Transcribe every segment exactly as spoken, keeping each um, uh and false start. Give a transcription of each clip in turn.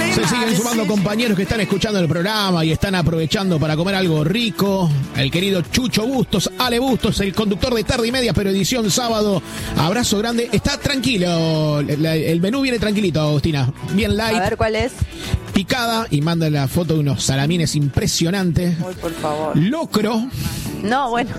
Se siguen sumando compañeros que están escuchando el programa y están aprovechando para comer algo rico. El querido Chucho Bustos, Ale Bustos, el conductor de Tarde y Media, pero edición sábado. Abrazo grande. Está tranquilo. El menú viene tranquilito, Agostina. Bien light. A ver cuál es. Picada y manda la foto de unos salamines impresionantes. Uy, por favor. Locro. No, bueno.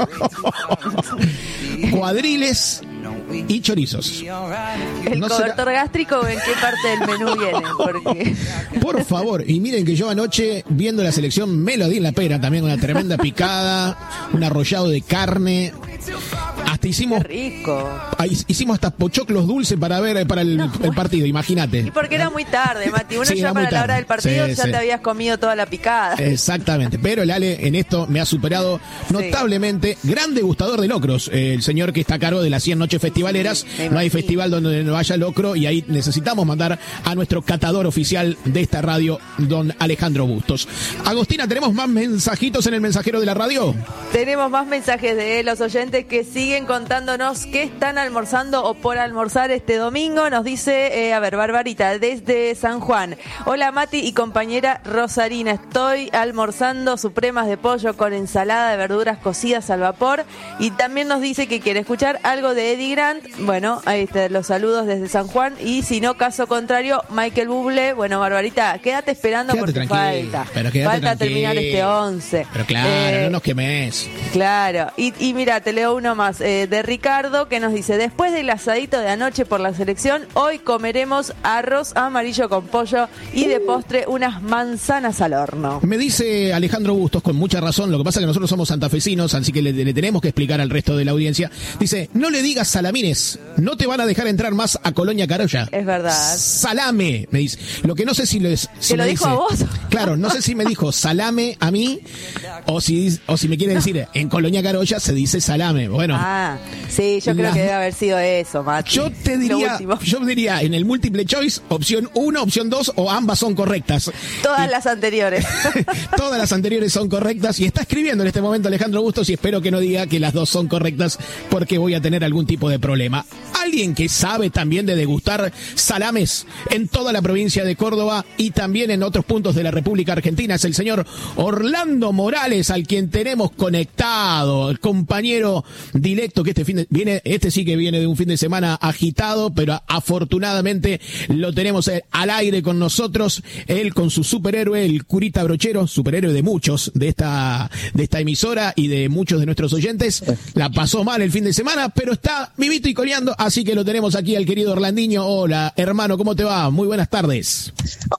Cuadriles y chorizos. ¿El no cobertor será... gástrico en qué parte del menú viene? Porque... Por favor, y miren que yo anoche, viendo la selección, me lo di en la pera también, una tremenda picada, un arrollado de carne. Hasta hicimos... Qué rico. Hicimos hasta pochoclos dulces para ver para el, no, el partido, imagínate. Y porque era muy tarde, Mati. Uno sí, ya para la hora del partido sí, ya sí. te habías comido toda la picada. Exactamente. Pero el Ale en esto me ha superado notablemente. Sí. Gran degustador de locros. El señor que está a cargo de las cien noches festivaleras. No hay festival donde no haya locro y ahí necesitamos mandar a nuestro catador oficial de esta radio, don Alejandro Bustos. Agostina, ¿tenemos más mensajitos en el mensajero de la radio? Tenemos más mensajes de los oyentes que siguen contándonos qué están almorzando o por almorzar este domingo. Nos dice, eh, a ver, Barbarita, desde San Juan. Hola, Mati y compañera Rosarina. Estoy almorzando supremas de pollo con ensalada de verduras cocidas al vapor. Y también nos dice que quiere escuchar algo de Eddie Grant. Bueno, ahí están los saludos desde San Juan. Y si no, caso contrario, Michael Bublé. Bueno, Barbarita, quédate esperando quédate porque falta. Pero falta terminar este once. Pero claro, eh, no nos quemes. Claro. Y, y mira, te leo uno más eh, de Ricardo que nos dice, después del asadito de anoche por la selección, hoy comeremos arroz amarillo con pollo y de postre unas manzanas al horno. Me dice Alejandro Bustos con mucha razón, lo que pasa es que nosotros somos santafesinos, así que le, le tenemos que explicar al resto de la audiencia. Dice, no le digas salamines, no te van a dejar entrar más a Colonia Carolla. Es verdad. Salame, me dice. Lo que no sé si les... Si ¿Te lo dijo dice, a vos? Claro, no sé si me dijo salame a mí o si, o si me quiere decir, en Colonia Carolla se dice salame. Bueno. Ah, sí, yo creo la... que debe haber sido eso, Mati. Yo te diría, yo diría en el múltiple choice, opción uno, opción dos o ambas son correctas. Todas y, las anteriores. Todas las anteriores son correctas y está escribiendo en este momento Alejandro Bustos y espero que no diga que las dos son correctas porque voy a tener algún tipo de problema. Alguien que sabe también de degustar salames en toda la provincia de Córdoba y también en otros puntos de la República Argentina es el señor Orlando Morales, al quien tenemos conectado, el compañero directo que este fin de, viene, este sí que viene de un fin de semana agitado, pero afortunadamente lo tenemos al aire con nosotros, él con su superhéroe, el curita brochero, superhéroe de muchos de esta, de esta emisora y de muchos de nuestros oyentes. La pasó mal el fin de semana, pero está vivito y coleando, así que lo tenemos aquí al querido Orlandinho. Hola, hermano, ¿cómo te va? Muy buenas tardes.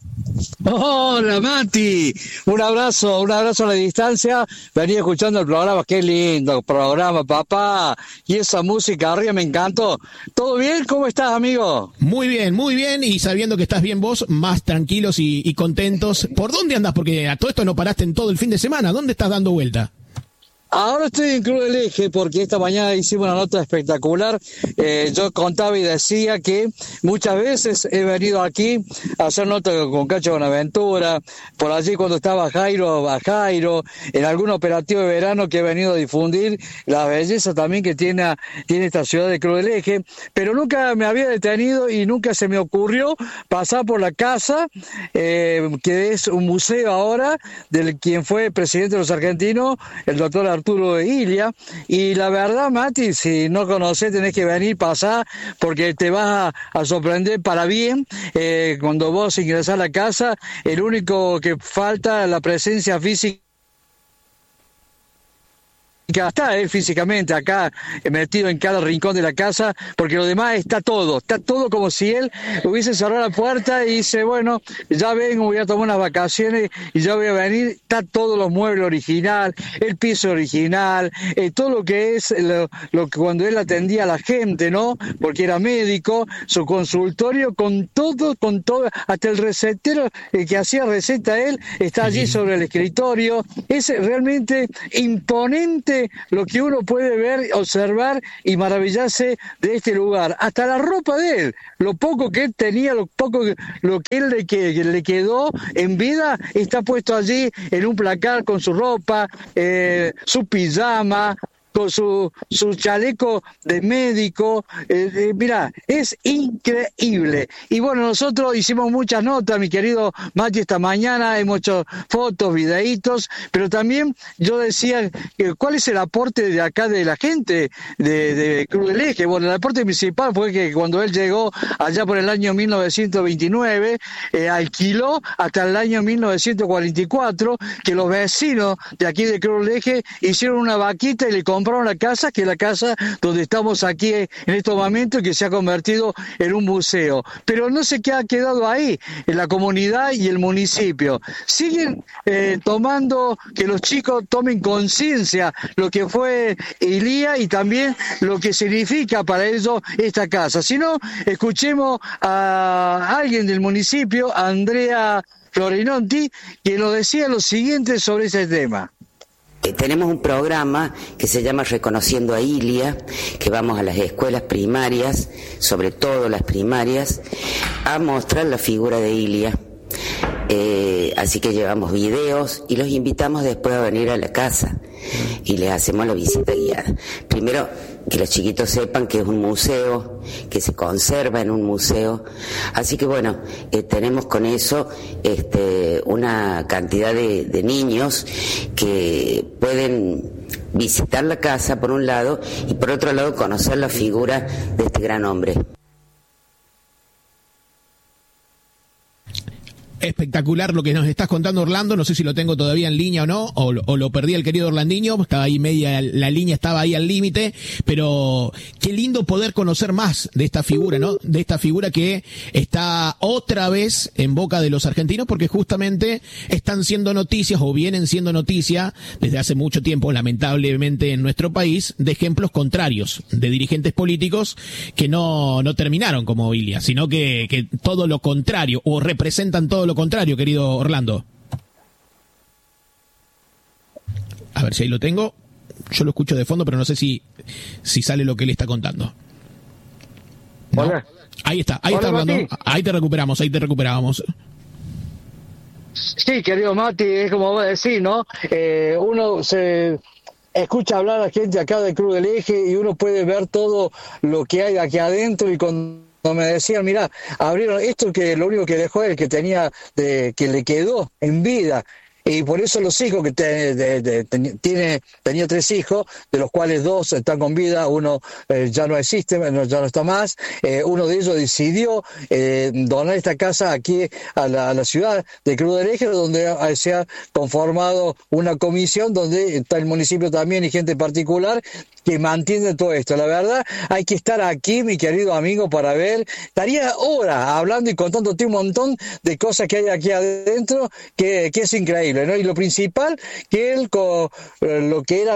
Hola, Mati. Un abrazo, un abrazo a la distancia. Venía escuchando el programa, qué lindo programa, papá. Y esa música arriba me encantó. ¿Todo bien? ¿Cómo estás, amigo? Muy bien, muy bien. Y sabiendo que estás bien vos, más tranquilos y, y contentos. ¿Por dónde andás? Porque a todo esto no paraste en todo el fin de semana. ¿Dónde estás dando vuelta? Ahora estoy en Cruz del Eje porque esta mañana hicimos una nota espectacular. Eh, yo contaba y decía que muchas veces he venido aquí a hacer nota con Cacho Bonaventura, por allí cuando estaba Jairo, a Jairo, en algún operativo de verano que he venido a difundir la belleza también que tiene, tiene esta ciudad de Cruz del Eje, pero nunca me había detenido y nunca se me ocurrió pasar por la casa, eh, que es un museo ahora, del quien fue presidente de los argentinos, el doctor Arturo Arturo de Ilia, y la verdad, Mati, si no conocés tenés que venir, pasar, porque te vas a, a sorprender para bien. Eh, cuando vos ingresás a la casa, el único que falta es la presencia física. Está él físicamente acá metido en cada rincón de la casa, porque lo demás está todo, está todo como si él hubiese cerrado la puerta y dice, bueno, ya vengo, voy a tomar unas vacaciones y ya voy a venir. Está todos los muebles original, el piso original, eh, todo lo que es lo, lo que cuando él atendía a la gente, ¿no? Porque era médico, su consultorio con todo, con todo, hasta el recetero eh, que hacía receta él está allí sobre el escritorio. Es realmente imponente lo que uno puede ver, observar y maravillarse de este lugar. Hasta la ropa de él, lo poco que él tenía, lo poco que, lo que él le, que, que le quedó en vida, está puesto allí en un placar con su ropa, eh, su pijama. con su, su chaleco de médico. Eh, eh, mirá, es increíble. Y bueno, nosotros hicimos muchas notas, mi querido Mati, esta mañana, hemos hecho fotos, videitos, pero también yo decía, eh, ¿cuál es el aporte de acá de la gente de, de Cruz del Eje? Bueno, el aporte principal fue que cuando él llegó allá por el año mil novecientos veintinueve, eh, alquiló hasta el año mil novecientos cuarenta y cuatro, que los vecinos de aquí de Cruz del Eje hicieron una vaquita y le compraron la casa, que es la casa donde estamos aquí en estos momentos, que se ha convertido en un museo. Pero no sé qué ha quedado ahí, en la comunidad y el municipio. Siguen eh, tomando, que los chicos tomen conciencia lo que fue Ilía y también lo que significa para ellos esta casa. Si no, escuchemos a alguien del municipio, a Andrea Florinonti, que nos decía lo siguiente sobre ese tema. Tenemos un programa que se llama Reconociendo a Ilia, que vamos a las escuelas primarias, sobre todo las primarias, a mostrar la figura de Ilia. Eh, así que llevamos videos y los invitamos después a venir a la casa y les hacemos la visita guiada. Primero, que los chiquitos sepan que es un museo, que se conserva en un museo. Así que bueno, eh, tenemos con eso este, una cantidad de, de niños que pueden visitar la casa por un lado y por otro lado conocer la figura de este gran hombre. Espectacular lo que nos estás contando, Orlando. No sé si lo tengo todavía en línea o no, o, o lo perdí el querido Orlandinho. Estaba ahí media, la línea estaba ahí al límite, pero qué lindo poder conocer más de esta figura, ¿no? De esta figura que está otra vez en boca de los argentinos, porque justamente están siendo noticias o vienen siendo noticia desde hace mucho tiempo, lamentablemente en nuestro país, de ejemplos contrarios de dirigentes políticos que no, no terminaron como Ilia, sino que, que todo lo contrario, o representan todo lo contrario, querido Orlando. A ver si ahí lo tengo. Yo lo escucho de fondo, pero no sé si, si sale lo que él está contando. ¿No? Hola. Ahí está, ahí Hola, está Orlando. Mati. Ahí te recuperamos, ahí te recuperamos. Sí, querido Mati, es como vos decís, ¿no? Eh, uno se escucha hablar a la gente acá de Cruz del Eje y uno puede ver todo lo que hay aquí adentro. Y con me decían, mira, abrieron esto, que lo único que dejó él, que tenía, de, que le quedó en vida. Y por eso los hijos que te, de, de, de, tiene, tenía tres hijos, de los cuales dos están con vida, uno eh, ya no existe, no, ya no está más. Eh, uno de ellos decidió eh, donar esta casa aquí a la, a la ciudad de Cruz del Eje, donde se ha conformado una comisión donde está el municipio también y gente particular que mantiene todo esto. La verdad, hay que estar aquí, mi querido amigo, para ver. Estaría horas hablando y contándote un montón de cosas que hay aquí adentro, que, que es increíble, ¿no? Y lo principal, que él, con lo que era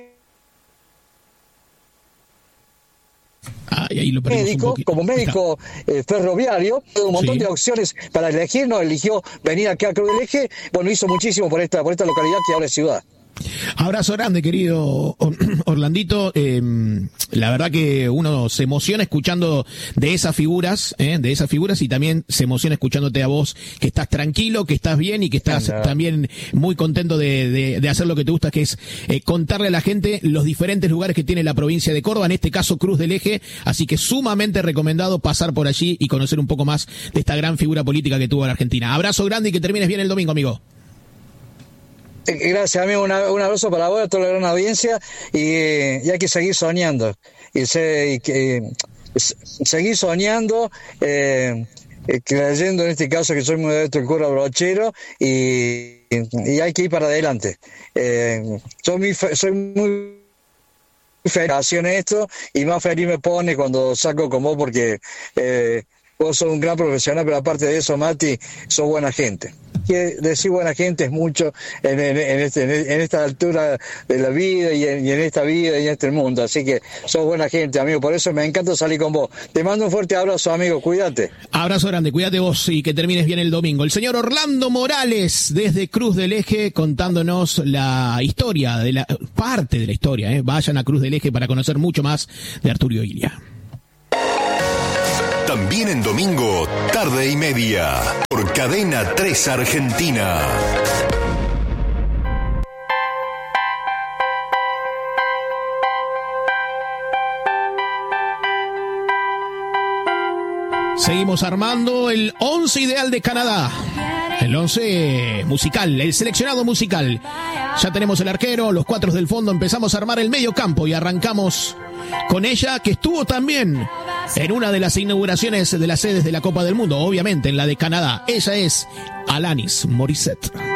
Ah, y ahí lo perdimos médico, un poquito. como médico eh, ferroviario, un montón Sí. de opciones para elegir, no eligió venir acá a Cruz del Eje. Bueno, hizo muchísimo por esta, por esta localidad que ahora es ciudad. Abrazo grande, querido Orlandito. Eh, la verdad que uno se emociona escuchando de esas figuras, eh, de esas figuras, y también se emociona escuchándote a vos, que estás tranquilo, que estás bien y que estás Anda. también muy contento de, de, de hacer lo que te gusta, que es eh, contarle a la gente los diferentes lugares que tiene la provincia de Córdoba, en este caso Cruz del Eje. Así que sumamente recomendado pasar por allí y conocer un poco más de esta gran figura política que tuvo la Argentina. Abrazo grande y que termines bien el domingo, amigo. Gracias, amigo. Una, un abrazo para vos, a toda la gran audiencia, y, y hay que seguir soñando. Y, se, y que, eh, seguir soñando, eh, eh, creyendo en este caso que soy muy adepto del cura Brochero, y, y hay que ir para adelante. Eh, soy muy, fe, soy muy feliz en esto, y más feliz me pone cuando saco con vos, porque eh, vos sos un gran profesional, pero aparte de eso, Mati, sos buena gente. Que decir buena gente es mucho en, en, en, este, en esta altura de la vida y en, y en esta vida y en este mundo, así que sos buena gente, amigo, por eso me encanta salir con vos. Te mando un fuerte abrazo, amigo, cuídate. Abrazo grande, cuídate vos y que termines bien el domingo. El señor Orlando Morales desde Cruz del Eje contándonos la historia, de la parte de la historia, ¿eh? Vayan a Cruz del Eje para conocer mucho más de Arturo Illia. También en domingo, tarde y media, por Cadena tres Argentina. Seguimos armando el once ideal de Canadá. El once musical, el seleccionado musical. Ya tenemos el arquero, los cuatro del fondo. Empezamos a armar el medio campo y arrancamos con ella, que estuvo también en una de las inauguraciones de las sedes de la Copa del Mundo, obviamente en la de Canadá. Ella es Alanis Morissette.